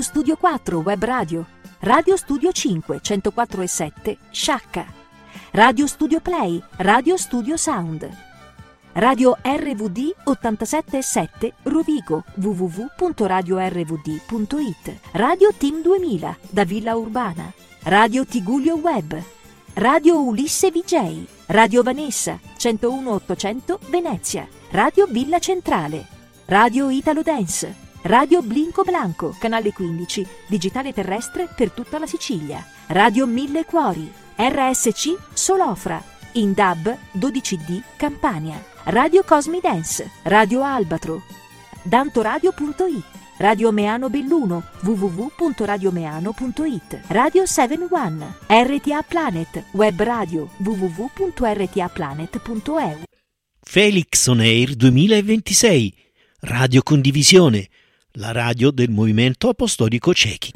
Studio 4 Web Radio, Radio Studio 5 104.7 Sciacca, Radio Studio Play, Radio Studio Sound, Radio RVD 87.7 Rovigo, www.radiorvd.it, Radio Team 2000 da Villa Urbana, Radio Tigullio Web, Radio Ulisse VJ, Radio Vanessa 101.800 Venezia, Radio Villa Centrale, Radio Italo Dance, Radio Blinco Blanco, canale 15, digitale terrestre per tutta la Sicilia, Radio Mille Cuori, RSC Solofra, in DAB 12D Campania, Radio Cosmi Dance, Radio Albatro, dantoradio.it, Radio Meano Belluno, www.radiomeano.it, Radio 71, RTA Planet, web radio, www.rtaplanet.eu. Felix On Air 2026, Radio Condivisione, la radio del Movimento Apostolico Cechi.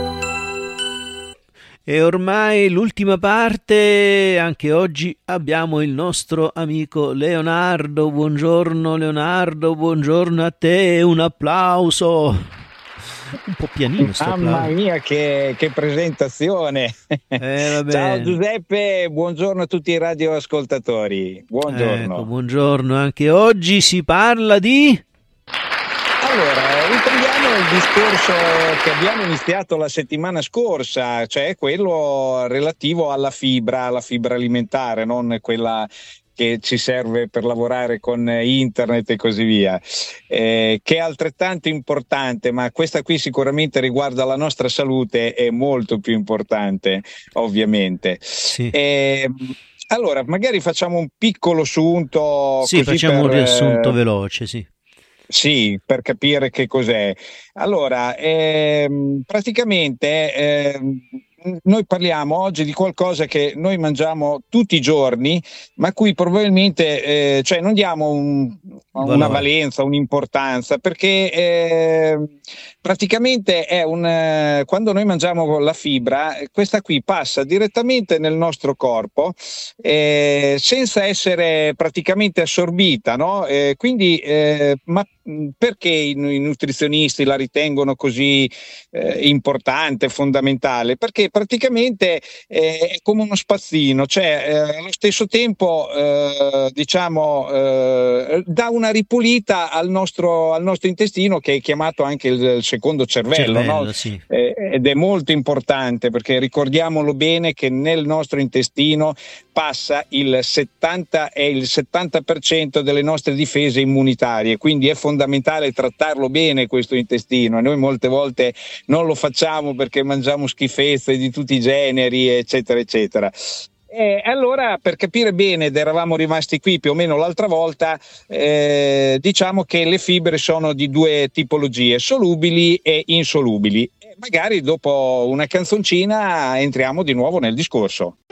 E ormai l'ultima parte, anche oggi abbiamo il nostro amico Leonardo. Buongiorno Leonardo, buongiorno a te, un applauso. Un po' pianino sto applauso. Mamma mia, che presentazione. Ciao Giuseppe, buongiorno a tutti i radioascoltatori. Buongiorno. Ecco, buongiorno, anche oggi si parla di... Allora, riprendiamo il discorso che abbiamo iniziato la settimana scorsa, cioè quello relativo alla fibra alimentare, non quella che ci serve per lavorare con internet e così via, che è altrettanto importante, ma questa qui sicuramente riguarda la nostra salute, è molto più importante, ovviamente. Sì. Allora, magari facciamo un piccolo sunto. Sì, così facciamo un riassunto veloce, sì. Sì, per capire che cos'è. Allora, praticamente noi parliamo oggi di qualcosa che noi mangiamo tutti i giorni, ma a cui probabilmente cioè non diamo una valenza, un'importanza, perché praticamente è quando noi mangiamo la fibra, questa qui passa direttamente nel nostro corpo senza essere praticamente assorbita, no? Quindi, ma perché i nutrizionisti la ritengono così importante, fondamentale? Perché praticamente è come uno spazzino, cioè allo stesso tempo dà una ripulita al nostro intestino, che è chiamato anche il secondo cervello, no? Sì. Ed è molto importante, perché ricordiamolo bene che nel nostro intestino passa il 70% delle nostre difese immunitarie, quindi è fondamentale trattarlo bene questo intestino, e noi molte volte non lo facciamo perché mangiamo schifezze di tutti i generi, eccetera eccetera. Allora, per capire bene, ed eravamo rimasti qui più o meno l'altra volta, diciamo che le fibre sono di due tipologie, solubili e insolubili. Magari dopo una canzoncina entriamo di nuovo nel discorso.